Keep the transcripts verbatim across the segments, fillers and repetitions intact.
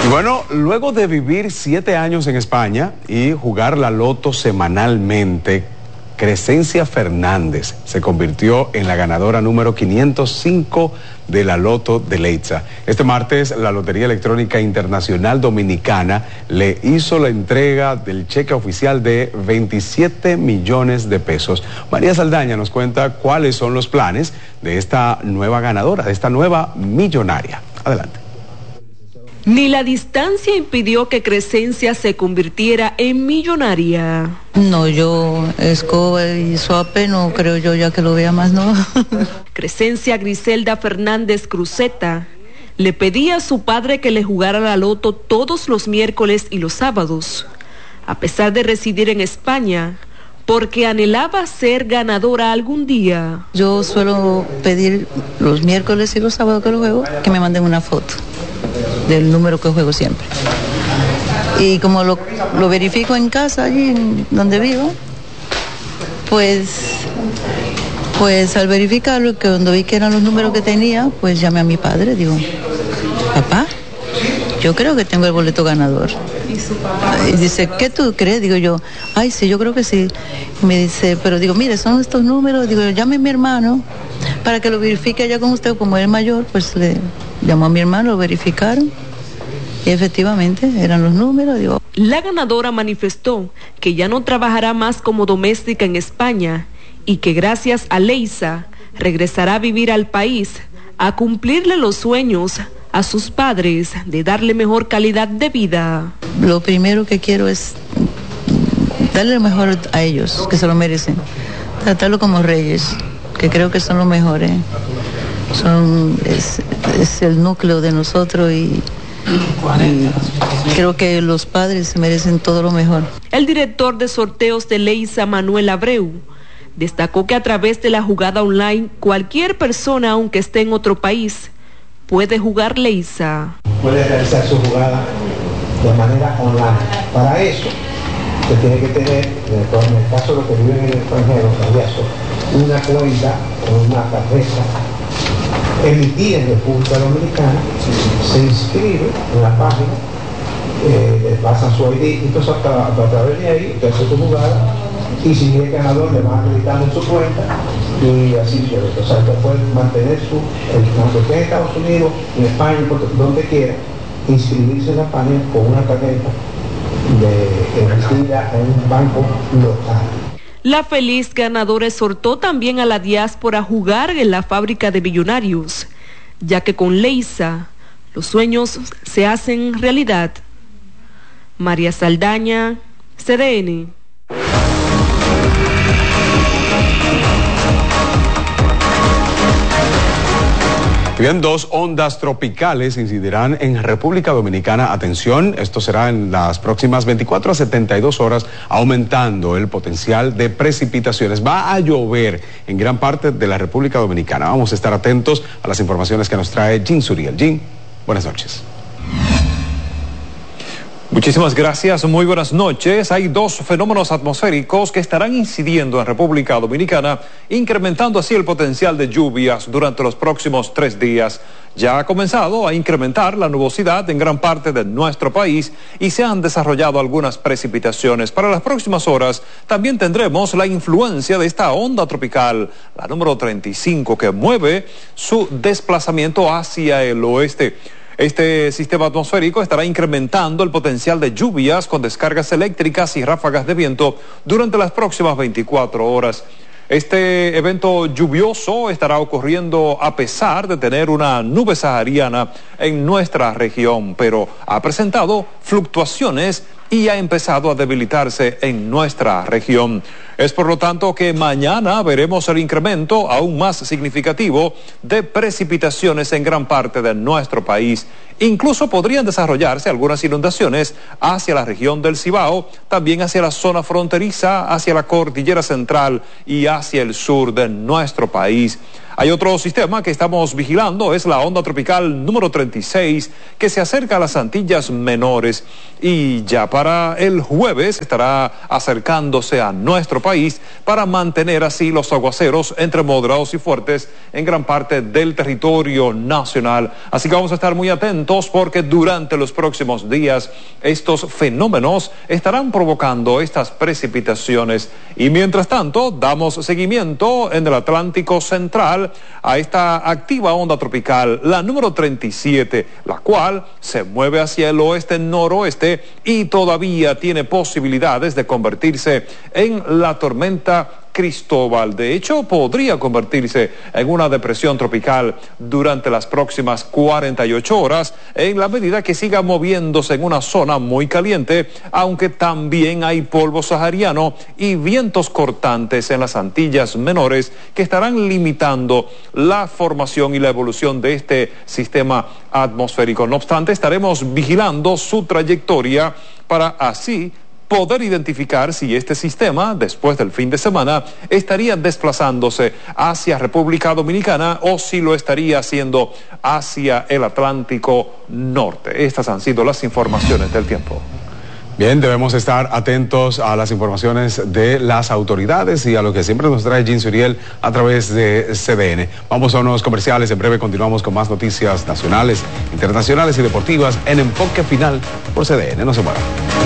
Y bueno, luego de vivir siete años en España y jugar la loto semanalmente, Crescencia Fernández se convirtió en la ganadora número quinientos cinco de la Loto de Leitza. Este martes, la Lotería Electrónica Internacional Dominicana le hizo la entrega del cheque oficial de veintisiete millones de pesos. María Saldaña nos cuenta cuáles son los planes de esta nueva ganadora, de esta nueva millonaria. Adelante. Ni la distancia impidió que Crescencia se convirtiera en millonaria. No, yo escoba y suape no creo yo ya que lo vea más, no. Crescencia Griselda Fernández Cruzeta le pedía a su padre que le jugara la loto todos los miércoles y los sábados, a pesar de residir en España, porque anhelaba ser ganadora algún día. Yo suelo pedir los miércoles y los sábados que lo juego, que me manden una foto del número que juego siempre. Y como lo, lo verifico en casa, allí en donde vivo, pues, pues al verificarlo, que cuando vi que eran los números que tenía, pues llamé a mi padre, digo, papá, yo creo que tengo el boleto ganador. ¿Y su papá? Y dice, ¿qué tú crees? Digo yo, ay, sí, yo creo que sí. Y me dice, pero digo, mire, son estos números. Digo, llame a mi hermano para que lo verifique allá con usted, como él es mayor, pues le llamó a mi hermano, lo verificaron. Y efectivamente, eran los números. Digo. La ganadora manifestó que ya no trabajará más como doméstica en España y que gracias a Leitza regresará a vivir al país, a cumplirle los sueños a sus padres de darle mejor calidad de vida. Lo primero que quiero es darle lo mejor a ellos, que se lo merecen. Tratarlo como reyes, que creo que son los mejores. Son, es, es el núcleo de nosotros y, y creo que los padres se merecen todo lo mejor. El director de sorteos de Leitza, Manuel Abreu, destacó que a través de la jugada online, cualquier persona, aunque esté en otro país, puede jugar Leitza. Puede realizar su jugada de manera online. Para eso, se tiene que tener, en el caso de los que viven en el extranjero, una cuenta o una tarjeta emitida en República Dominicana, se inscribe en la página, eh, le pasan su I D, entonces a, a través de ahí, usted hace su jugada, y si es ganador le van acreditando en su cuenta, y así suele. O sea, usted puede mantener su, el, aunque esté en Estados Unidos, en España, donde quiera, inscribirse en la página con una tarjeta de emitida en un banco local. La feliz ganadora exhortó también a la diáspora a jugar en la fábrica de millonarios, ya que con Leitza los sueños se hacen realidad. María Saldaña, C D N. Bien, dos ondas tropicales incidirán en República Dominicana. Atención, esto será en las próximas veinticuatro a setenta y dos horas, aumentando el potencial de precipitaciones. Va a llover en gran parte de la República Dominicana. Vamos a estar atentos a las informaciones que nos trae Jean Suriel. Jean, buenas noches. Muchísimas gracias, muy buenas noches. Hay dos fenómenos atmosféricos que estarán incidiendo en República Dominicana, incrementando así el potencial de lluvias durante los próximos tres días. Ya ha comenzado a incrementar la nubosidad en gran parte de nuestro país y se han desarrollado algunas precipitaciones. Para las próximas horas también tendremos la influencia de esta onda tropical, la número treinta y cinco, que mueve su desplazamiento hacia el oeste. Este sistema atmosférico estará incrementando el potencial de lluvias con descargas eléctricas y ráfagas de viento durante las próximas veinticuatro horas. Este evento lluvioso estará ocurriendo a pesar de tener una nube sahariana en nuestra región, pero ha presentado fluctuaciones y ha empezado a debilitarse en nuestra región. Es por lo tanto que mañana veremos el incremento aún más significativo de precipitaciones en gran parte de nuestro país. Incluso podrían desarrollarse algunas inundaciones hacia la región del Cibao, también hacia la zona fronteriza, hacia la cordillera central y hacia el sur de nuestro país. Hay otro sistema que estamos vigilando, es la onda tropical número treinta y seis, que se acerca a las Antillas Menores y ya para el jueves estará acercándose a nuestro país para mantener así los aguaceros entre moderados y fuertes en gran parte del territorio nacional. Así que vamos a estar muy atentos porque durante los próximos días estos fenómenos estarán provocando estas precipitaciones y mientras tanto damos seguimiento en el Atlántico Central a esta activa onda tropical, la número treinta y siete, la cual se mueve hacia el oeste-noroeste y todavía tiene posibilidades de convertirse en la tormenta Cristóbal. De hecho, podría convertirse en una depresión tropical durante las próximas cuarenta y ocho horas, en la medida que siga moviéndose en una zona muy caliente, aunque también hay polvo sahariano y vientos cortantes en las Antillas Menores que estarán limitando la formación y la evolución de este sistema atmosférico. No obstante, estaremos vigilando su trayectoria para así poder identificar si este sistema, después del fin de semana, estaría desplazándose hacia República Dominicana o si lo estaría haciendo hacia el Atlántico Norte. Estas han sido las informaciones del tiempo. Bien, debemos estar atentos a las informaciones de las autoridades y a lo que siempre nos trae Jean Suriel a través de C D N. Vamos a unos comerciales, en breve continuamos con más noticias nacionales, internacionales y deportivas en Enfoque Final por C D N. No se muevan.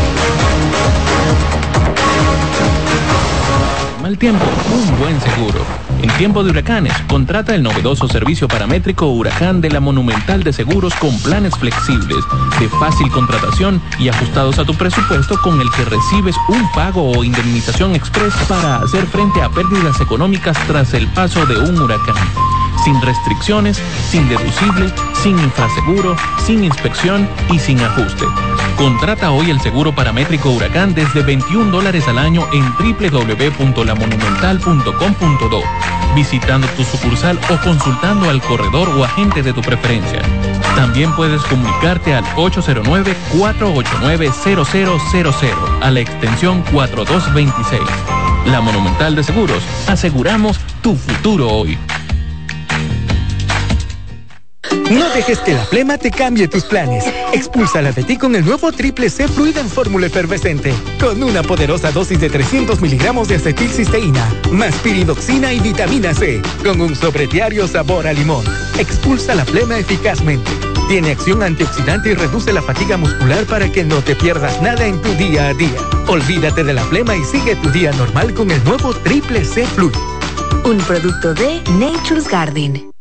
Mal tiempo, un buen seguro. En tiempo de huracanes, contrata el novedoso servicio paramétrico Huracán de la Monumental de Seguros con planes flexibles, de fácil contratación y ajustados a tu presupuesto, con el que recibes un pago o indemnización express para hacer frente a pérdidas económicas tras el paso de un huracán. Sin restricciones, sin deducible, sin infraseguro, sin inspección y sin ajuste. Contrata hoy el seguro paramétrico Huracán desde veintiún dólares al año en doble u doble u doble u punto la monumental punto com punto do, visitando tu sucursal o consultando al corredor o agente de tu preferencia. También puedes comunicarte al ocho cero nueve, cuatro ocho nueve, cero cero cero cero a la extensión cuatro dos veintiséis. La Monumental de Seguros, aseguramos tu futuro hoy. No dejes que la flema te cambie tus planes. Expúlsala de ti con el nuevo Triple C Fluid en fórmula efervescente, con una poderosa dosis de trescientos miligramos de acetilcisteína, más piridoxina y vitamina C, con un sobrediario sabor a limón. Expulsa la flema eficazmente. Tiene acción antioxidante y reduce la fatiga muscular para que no te pierdas nada en tu día a día. Olvídate de la flema y sigue tu día normal con el nuevo Triple C Fluid. Un producto de Nature's Garden.